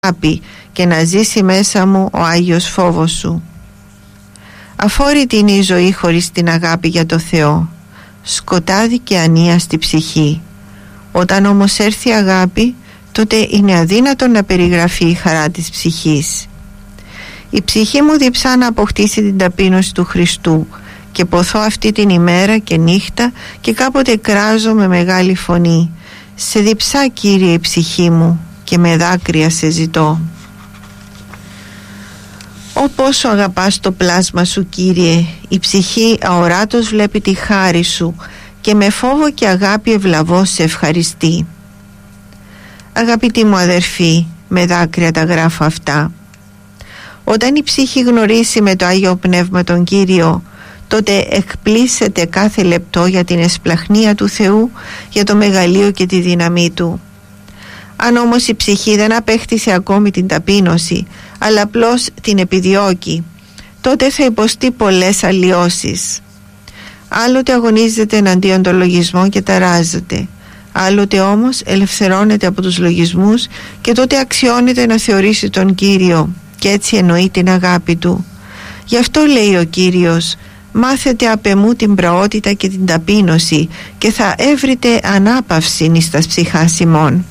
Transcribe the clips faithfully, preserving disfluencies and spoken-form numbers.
αγάπη και να ζήσει μέσα μου ο Άγιος φόβος σου. Αφόρητη είναι η ζωή χωρίς την αγάπη για το Θεό, σκοτάδι και ανία στη ψυχή. Όταν όμως έρθει η αγάπη, τότε είναι αδύνατο να περιγραφεί η χαρά της ψυχής. Η ψυχή μου διψά να αποκτήσει την ταπείνωση του Χριστού και ποθώ αυτή την ημέρα και νύχτα και κάποτε κράζω με μεγάλη φωνή: σε διψά, Κύριε, η ψυχή μου και με δάκρυα σε ζητώ. Ω πόσο αγαπάς το πλάσμα σου, Κύριε, η ψυχή αοράτως βλέπει τη χάρη σου και με φόβο και αγάπη ευλαβώς σε ευχαριστεί. Αγαπητοί μου αδερφοί, με δάκρυα τα γράφω αυτά. Όταν η ψυχή γνωρίσει με το Άγιο Πνεύμα τον Κύριο, τότε εκπλήσεται κάθε λεπτό για την εσπλαχνία του Θεού, για το μεγαλείο και τη δύναμή Του. Αν όμως η ψυχή δεν απέκτησε ακόμη την ταπείνωση, αλλά απλώς την επιδιώκει, τότε θα υποστεί πολλές αλλοιώσεις. Άλλοτε αγωνίζεται εναντίον των λογισμών και ταράζεται, άλλοτε όμως ελευθερώνεται από τους λογισμούς και τότε αξιώνεται να θεωρήσει τον Κύριο και έτσι εννοεί την αγάπη Του. Γι' αυτό λέει ο Κύριος: μάθετε απ' εμού την πραότητα και την ταπείνωση και θα έβρετε ανάπαυση εις τας ψυχάς ημών.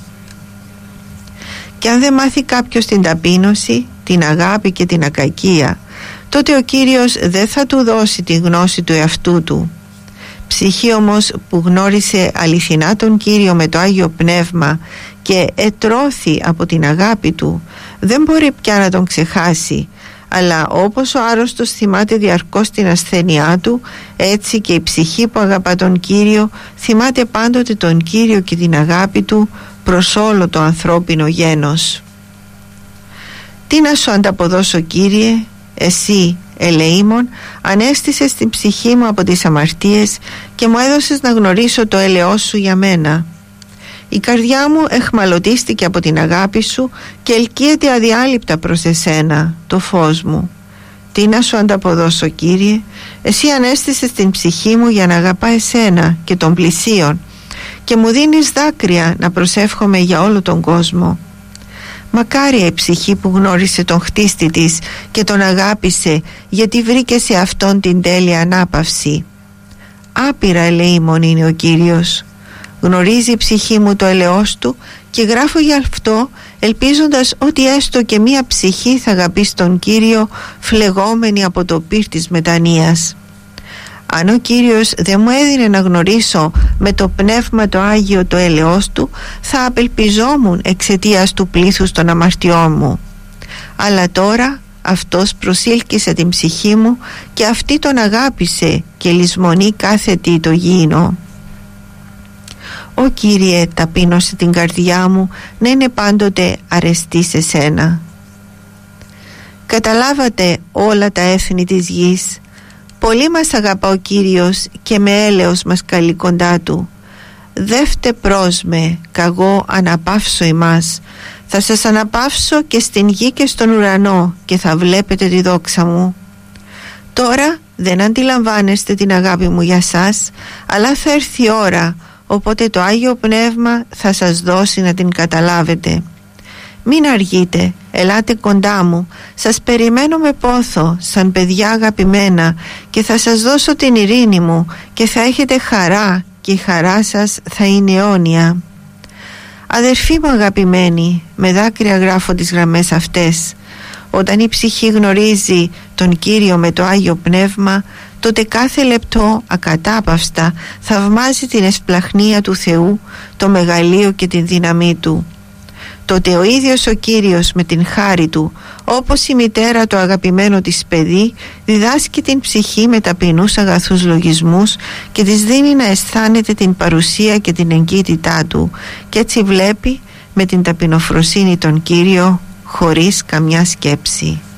Και αν δεν μάθει κάποιος την ταπείνωση, την αγάπη και την ακακία, τότε ο Κύριος δεν θα του δώσει τη γνώση του εαυτού του. Ψυχή όμως που γνώρισε αληθινά τον Κύριο με το Άγιο Πνεύμα και ετρώθη από την αγάπη Του, δεν μπορεί πια να τον ξεχάσει, αλλά όπως ο άρρωστος θυμάται διαρκώς την ασθένειά του, έτσι και η ψυχή που αγαπά τον Κύριο θυμάται πάντοτε τον Κύριο και την αγάπη Του προς όλο το ανθρώπινο γένος. Τι να σου ανταποδώσω, Κύριε, εσύ ελεήμων ανέστησες την ψυχή μου από τις αμαρτίες και μου έδωσες να γνωρίσω το έλεος σου για μένα. Η καρδιά μου εχμαλωτίστηκε από την αγάπη σου και ελκύεται αδιάλειπτα προς εσένα, το φως μου. Τι να σου ανταποδώσω, Κύριε, εσύ ανέστησες την ψυχή μου για να αγαπά εσένα και των πλησίων και μου δίνεις δάκρυα να προσεύχομαι για όλο τον κόσμο. Μακάρια η ψυχή που γνώρισε τον χτίστη της και τον αγάπησε, γιατί βρήκε σε αυτόν την τέλεια ανάπαυση. Άπειρα ελεήμων είναι ο Κύριος. Γνωρίζει η ψυχή μου το ελεός Του και γράφω γι' αυτό, ελπίζοντας ότι έστω και μία ψυχή θα αγαπήσει τον Κύριο, φλεγόμενη από το πύρ της μετανοίας. Αν ο Κύριος δεν μου έδινε να γνωρίσω με το Πνεύμα το Άγιο το έλεος Του, θα απελπιζόμουν εξαιτίας του πλήθους των αμαρτιών μου. Αλλά τώρα Αυτός προσήλκησε την ψυχή μου και αυτή τον αγάπησε και λησμονεί κάθε τι το γίνω. Ω Κύριε, ταπείνωσε την καρδιά μου να είναι πάντοτε αρεστή σε Σένα. Καταλάβατε όλα τα έθνη της γης. Πολύ μας αγαπά ο Κύριος και με έλεος μας καλεί κοντά Του. Δεύτε προς με, καγώ αναπαύσω ημάς. Θα σας αναπαύσω και στην γη και στον ουρανό και θα βλέπετε τη δόξα μου. Τώρα δεν αντιλαμβάνεστε την αγάπη μου για σας, αλλά θα έρθει η ώρα, οπότε το Άγιο Πνεύμα θα σας δώσει να την καταλάβετε. Μην αργείτε, ελάτε κοντά μου, σας περιμένω με πόθο, σαν παιδιά αγαπημένα, και θα σας δώσω την ειρήνη μου και θα έχετε χαρά και η χαρά σας θα είναι αιώνια. Αδερφοί μου αγαπημένοι, με δάκρυα γράφω τις γραμμές αυτές. Όταν η ψυχή γνωρίζει τον Κύριο με το Άγιο Πνεύμα, τότε κάθε λεπτό ακατάπαυστα θαυμάζει την εσπλαχνία του Θεού, το μεγαλείο και την δύναμή Του. Τότε ο ίδιος ο Κύριος με την χάρη Του, όπως η μητέρα το αγαπημένο της παιδί, διδάσκει την ψυχή με ταπεινούς αγαθούς λογισμούς και της δίνει να αισθάνεται την παρουσία και την εγκύτητά Του, και έτσι βλέπει με την ταπεινοφροσύνη τον Κύριο χωρίς καμιά σκέψη.